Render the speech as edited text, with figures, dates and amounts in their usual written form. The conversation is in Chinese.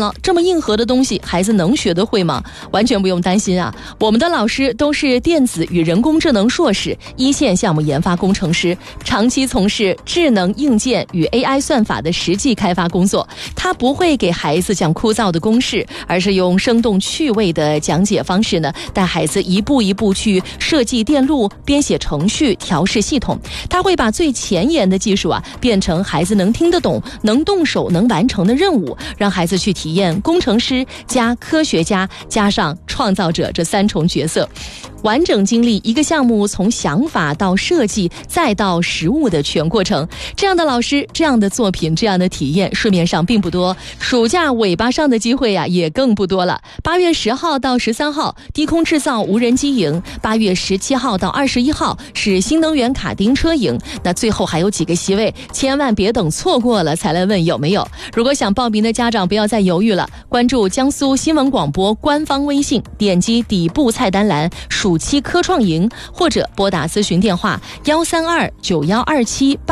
了，这么硬核的东西孩子能学得会吗？完全不用担心啊，我们的老师都是电子与人工智能硕士，一线项目研发工程师，长期从事智能硬件与 AI 算法的实际开发工作。他不会给孩子讲枯燥的公式，而是用生动趣味的讲解方式呢，带孩子一步一步去设计电路、编写程序、调试系统。他会把最前沿的技术变成孩子能听得懂、能动手、能完成的任务，让孩子去体验工程师加科学家加上创造者这三重角色，完整经历一个项目从想法到设计再到实物的全过程。这样的老师、这样的作品、这样的体验市面上并不多，暑假尾巴上的机会也更不多了。8月10号到13号低空制造无人机营，8月17号到21号是新能源卡丁车营。那最后还有几个席位，千万别等错过了才来问有没有。如果想报名的家长不要再犹豫了，关注江苏新闻广播官方微信，点击底部菜单栏暑期科创营，或者拨打咨询电话1329127